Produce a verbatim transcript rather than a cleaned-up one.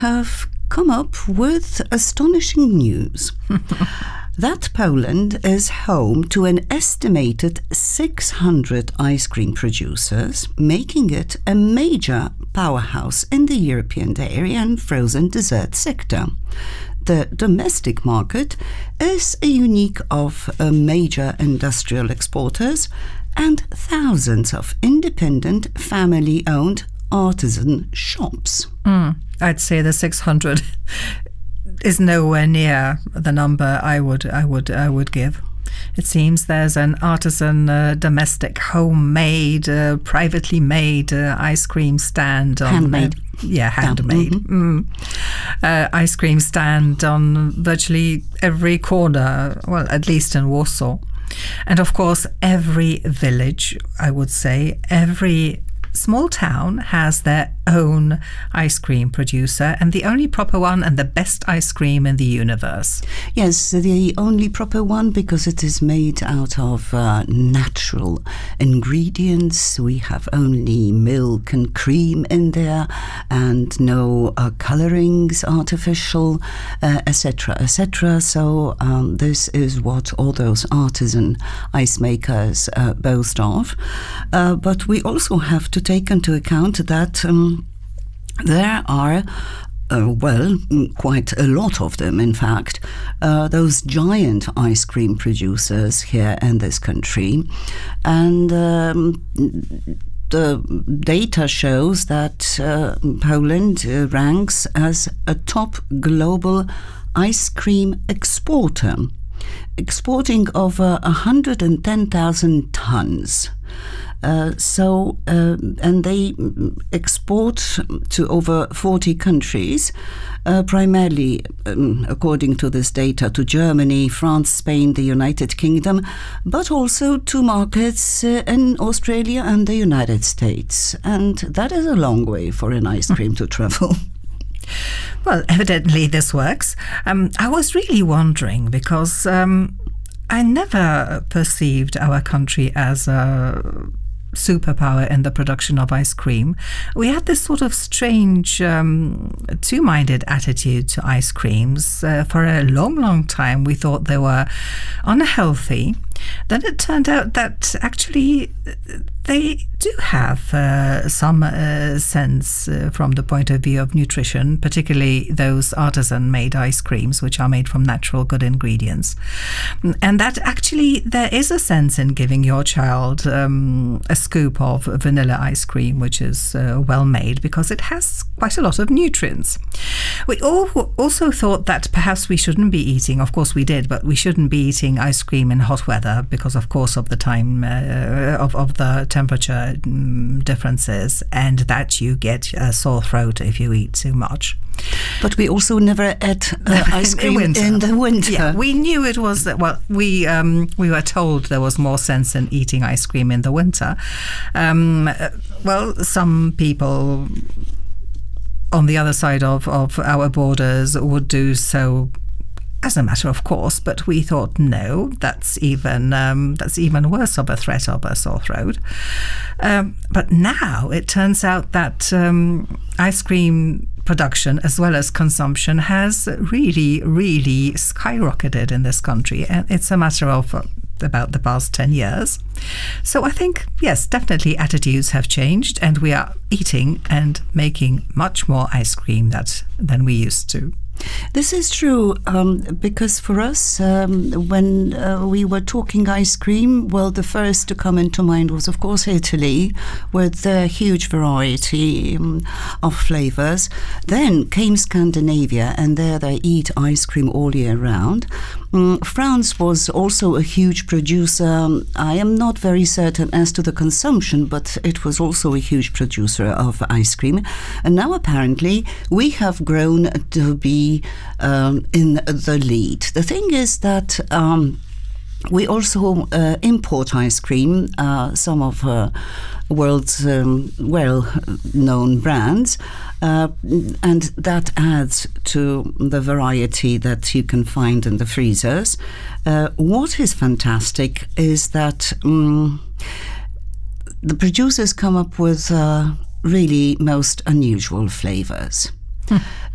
have come up with astonishing news. That Poland is home to an estimated six hundred ice cream producers, making it a major powerhouse in the European dairy and frozen dessert sector. The domestic market is a unique of uh, major industrial exporters and thousands of independent family-owned artisan shops. Mm, I'd say the six hundred is nowhere near the number I would I would I would give. It seems there's an artisan, uh, domestic, homemade, uh, privately made uh, ice cream stand. On, handmade. Uh, yeah, handmade. Mm-hmm. mm. uh, ice cream stand on virtually every corner, well, at least in Warsaw. And of course, every village, I would say, every small town has their own ice cream producer, and the only proper one and the best ice cream in the universe. Yes, the only proper one because it is made out of uh, natural ingredients. We have only milk and cream in there and no uh, colorings, artificial, uh, et cetera, et cetera. So um, this is what all those artisan ice makers uh, boast of. Uh, but we also have to take into account that um, there are Uh, well, quite a lot of them, in fact, uh, those giant ice cream producers here in this country. And um, the data shows that uh, Poland uh, ranks as a top global ice cream exporter, exporting over one hundred ten thousand tons. Uh, so, uh, and they export to over forty countries, uh, primarily, um, according to this data, to Germany, France, Spain, the United Kingdom, but also to markets uh, in Australia and the United States. And that is a long way for an ice cream to travel. Well, evidently this works. Um, I was really wondering because um, I never perceived our country as a superpower in the production of ice cream. We had this sort of strange um, two-minded attitude to ice creams. Uh, for a long, long time we thought they were unhealthy. Then it turned out that actually they do have uh, some uh, sense uh, from the point of view of nutrition, particularly those artisan-made ice creams, which are made from natural good ingredients. And that actually there is a sense in giving your child um, a scoop of vanilla ice cream, which is uh, well made, because it has quite a lot of nutrients. We all also thought that perhaps we shouldn't be eating, of course we did, but we shouldn't be eating ice cream in hot weather because of course of the time uh, of, of the temperature um, differences, and that you get a sore throat if you eat too much. But we also never ate uh, ice cream in, in the winter. Yeah, we knew it was, well, we um, we were told there was more sense in eating ice cream in the winter. Um, well, some people on the other side of, of our borders would do so as a matter of course, but we thought no, that's even um, that's even worse of a threat of a sore throat. Um, but now it turns out that um, ice cream production as well as consumption has really, really skyrocketed in this country, and it's a matter of uh, about the past ten years. So I think, yes, definitely attitudes have changed, and we are eating and making much more ice cream that, than we used to. This is true, um, because for us, um, when uh, we were talking ice cream, well, the first to come into mind was, of course, Italy, with a huge variety um, of flavors. Then came Scandinavia, and there they eat ice cream all year round. Um, France was also a huge producer. I am not very certain as to the consumption, but it was also a huge producer of ice cream. And now apparently we have grown to be um, in the lead. The thing is that um, we also uh, import ice cream, uh, some of uh, world's um, well-known brands, uh, and that adds to the variety that you can find in the freezers. Uh, what is fantastic is that um, the producers come up with uh, really most unusual flavors. Hmm.